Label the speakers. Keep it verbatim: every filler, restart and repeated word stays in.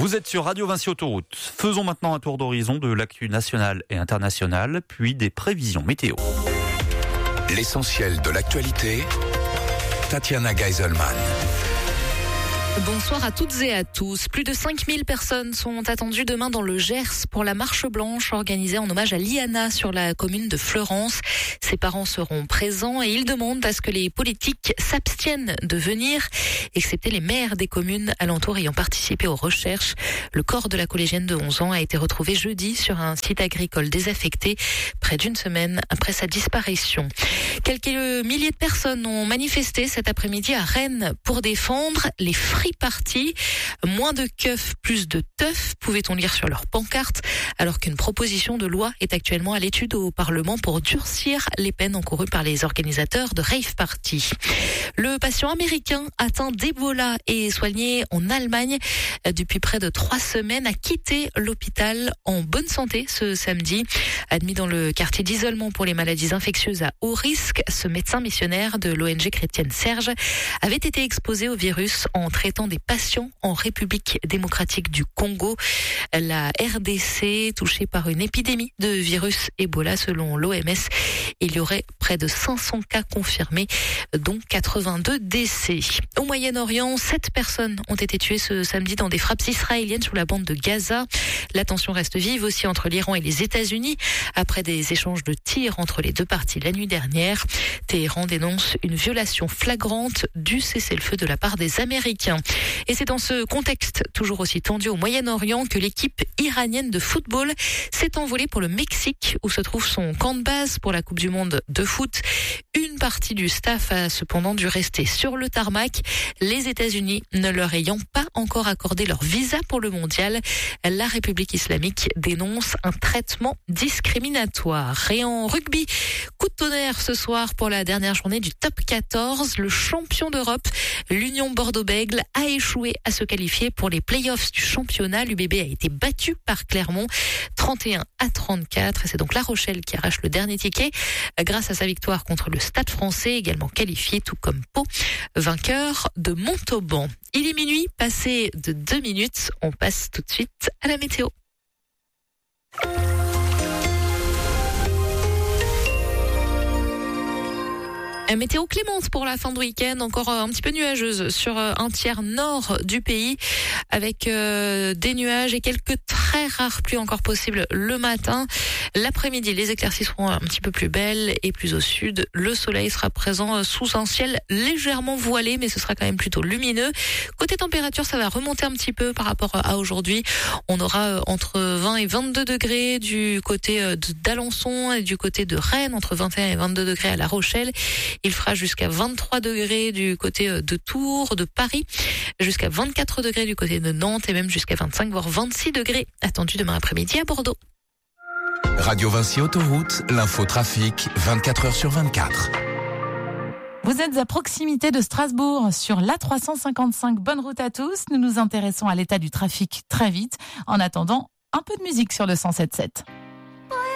Speaker 1: Vous êtes sur Radio Vinci Autoroute. Faisons maintenant un tour d'horizon de l'actu nationale et internationale, puis des prévisions météo.
Speaker 2: L'essentiel de l'actualité, Tatiana Geiselman.
Speaker 3: Bonsoir à toutes et à tous. Plus de cinq mille personnes sont attendues demain dans le Gers pour la marche blanche organisée en hommage à Liana sur la commune de Fleurance. Ses parents seront présents et ils demandent à ce que les politiques s'abstiennent de venir, excepté les maires des communes alentours ayant participé aux recherches. Le corps de la collégienne de onze ans a été retrouvé jeudi sur un site agricole désaffecté, près d'une semaine après sa disparition. Quelques milliers de personnes ont manifesté cet après-midi à Rennes pour défendre les free parties. Moins de keufs, plus de teufs, pouvait-on lire sur leur pancarte, alors qu'une proposition de loi est actuellement à l'étude au Parlement pour durcir les peines encourues par les organisateurs de rave party. Le patient américain atteint d'Ebola et soigné en Allemagne depuis près de trois semaines a quitté l'hôpital en bonne santé ce samedi. Admis dans le quartier d'isolement pour les maladies infectieuses à haut risque, ce médecin missionnaire de l'O N G chrétienne Serge avait été exposé au virus en traitant des patients en République démocratique du Congo. La R D C touchée par une épidémie de virus Ebola selon l'O M S. Il y aurait près de cinq cents cas confirmés, dont quatre-vingt-deux décès. Au Moyen-Orient, sept personnes ont été tuées ce samedi dans des frappes israéliennes sous la bande de Gaza. La tension reste vive aussi entre l'Iran et les États-Unis après des échanges de tirs entre les deux parties la nuit dernière. Téhéran dénonce une violation flagrante du cessez-le-feu de la part des Américains. Et c'est dans ce contexte toujours aussi tendu au Moyen-Orient que l'équipe iranienne de football s'est envolée pour le Mexique où se trouve son camp de base pour la Coupe du Monde de foot. Une partie du staff a cependant dû rester sur le tarmac, les États-Unis ne leur ayant pas encore accordé leur visa pour le mondial. La République islamique dénonce un traitement discriminatoire. Et en rugby, coup de tonnerre ce soir pour la dernière journée du top quatorze. Le champion d'Europe, l'Union Bordeaux-Bègles, a échoué à se qualifier pour les playoffs du championnat. L'U B B a été battu par Clermont trente et un à trente-quatre. Et c'est donc La Rochelle qui arrache le dernier ticket grâce à sa victoire contre le Stade Français, également qualifié tout comme Pau, vainqueur de Montauban. Il est minuit, passé de deux minutes. On passe tout de suite à la météo. Météo clémente pour la fin de week-end, encore un petit peu nuageuse sur un tiers nord du pays, avec euh, des nuages et quelques très rares pluies encore possibles le matin. L'après-midi, les éclaircies seront un petit peu plus belles et plus au sud. Le soleil sera présent sous un ciel légèrement voilé, mais ce sera quand même plutôt lumineux. Côté température, ça va remonter un petit peu par rapport à aujourd'hui. On aura entre vingt et vingt-deux degrés du côté d'Alençon et du côté de Rennes, entre vingt et un et vingt-deux degrés à La Rochelle. Il fera jusqu'à vingt-trois degrés du côté de Tours, de Paris, jusqu'à vingt-quatre degrés du côté de Nantes et même jusqu'à vingt-cinq voire vingt-six degrés attendus demain après-midi à Bordeaux.
Speaker 2: Radio Vinci Autoroute, l'info trafic, vingt-quatre heures sur vingt-quatre.
Speaker 4: Vous êtes à proximité de Strasbourg sur l'A trois cent cinquante-cinq. Bonne route à tous. Nous nous intéressons à l'état du trafic très vite. En attendant, un peu de musique sur le cent sept sept.